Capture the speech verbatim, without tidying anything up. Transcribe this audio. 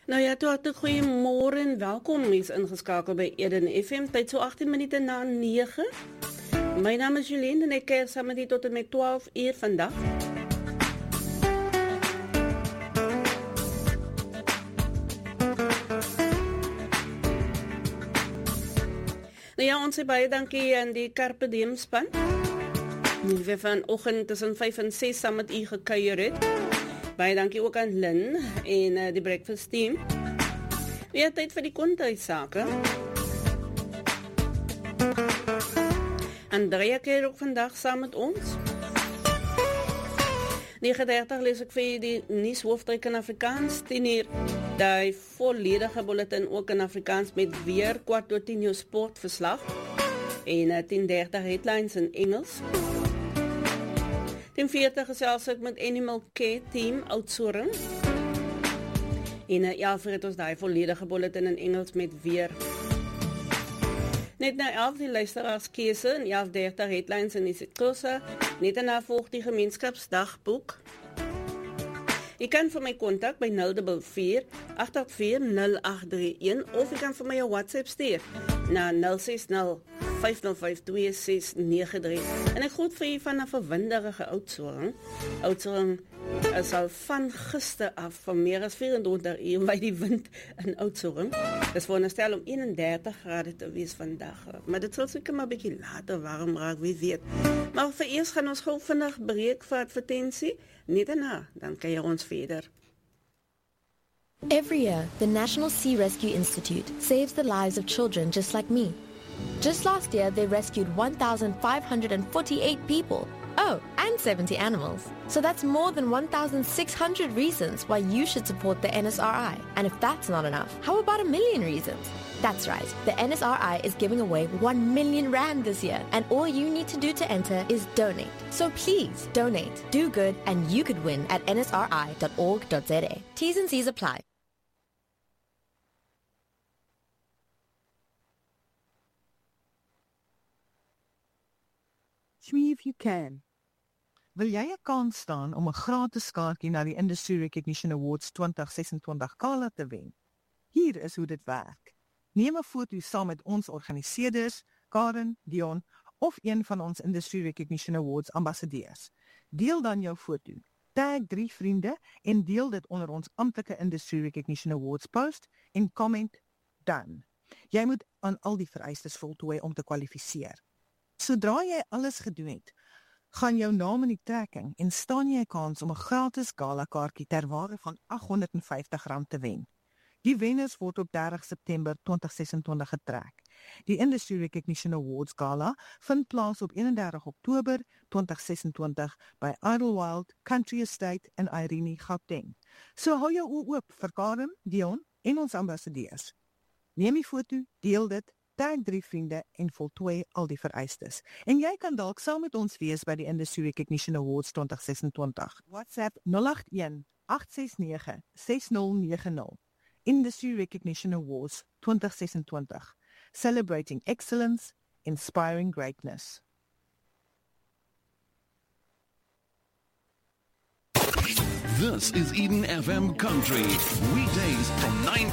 Nou ja, toe hartlik goeiemôre en welkom. Mens ingeskakel by Eden F M, tyd so agttien minute na nege. My naam is Jolien en ek keer saam met u tot en met twaalf uur vandag. Nou ja, ons sê baie dankie aan die Carpe Diem span. Die vanoggend tussen vyf en ses saam met u gekuier het. Baie dankie ook aan Lynn en uh, die breakfast team. Ja, tyd vir die kontuisake. Andrea keer ook vandag saam met ons. nege dertig lees ek vir die nuushooftrekke in Afrikaans. tien uur die volledige bulletin ook in Afrikaans met weer kwart oor tien jou sportverslag. En uh, tien dertig headlines in Engels. tien veertig gesels ek met Animal Care Team Oudtshoorn. En uh, elf het ons die volledige bulletin in Engels met weer. Net na elf die luisteraarskeuse en elf dertig headlines in isiXhosa. Net daarna volg die gemeenskapsdagboek. Jy kan vir my kontak by nul vier vier agt agt vier nul agt drie een of jy kan vir my 'n WhatsApp stuur na nul ses nul vyf nul vyf twee ses nege drie. En ek groet vir jy van 'n verwinderige Oudtshoorn. Oudtshoorn is al van gister af van meer as vyf en twintig uur by die wind in Oudtshoorn. Dis veronderstel om een en dertig grade te wees vandag. Maar dit sal seker maar 'n bietjie later warm raak, wie weet. Maar vir eers gaan ons gou vinnig breek vir advertensie. Net daarna, dan kan jy ons verder. Every year, the National Sea Rescue Institute saves the lives of children just like me. Just last year, they rescued one thousand five hundred forty-eight people. Oh, and seventy animals. So that's more than one thousand six hundred reasons why you should support the N S R I. And if that's not enough, how about a million reasons? That's right, the N S R I is giving away one million rand this year, and all you need to do to enter is donate. So please, donate, do good, and you could win at n s r i dot org dot z a. T's and C's apply. Swee if you can. Wil jy 'n kans staan om 'n gratis kaartjie na die Industry Recognition Awards twenty twenty-six gala te wen? Hier is hoe dit werk. Neem 'n foto saam met ons organiseerders, Karen, Dion of een van ons Industry Recognition Awards ambassadeurs. Deel dan jou foto. Tag drie vriende en deel dit onder ons amptelike Industry Recognition Awards post en comment dan. Jy moet aan al die vereistes voltooi om te kwalifiseer. Sodra jy alles gedoen het, gaan jou naam in die trekking en staan jy 'n kans om 'n gratis gala kaartjie ter waarde van agt honderd vyftig rand te wen. Die wenners word op dertig September twenty twenty-six getrek. Die Industry Recognition Awards Gala vind plaas op eenendertig Oktober twenty twenty-six by Idlewild Country Estate in Irene, Gauteng. So hou jou oë oop vir Karen, Dion en ons ambassadeurs. Neem die foto, deel dit, tag drie vriende en voltooi al die vereistes. En jy kan dalk saam met ons wees by die Industry Recognition Awards twenty twenty-six. WhatsApp nul agt een agt ses nege ses nul nege nul. Industry Recognition Awards twenty twenty-six. Celebrating excellence, inspiring greatness. This is Eden F M Country. Weekdays from nine